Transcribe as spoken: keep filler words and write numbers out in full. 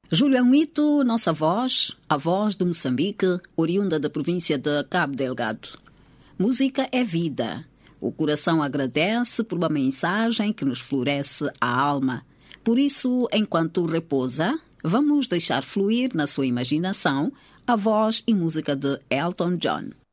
Júlio Anguito, nossa voz, a voz de Moçambique, oriunda da província de Cabo Delgado. Música é vida. O coração agradece por uma mensagem que nos floresce a alma. Por isso, enquanto repousa, vamos deixar fluir na sua imaginação a voz e música de Elton John.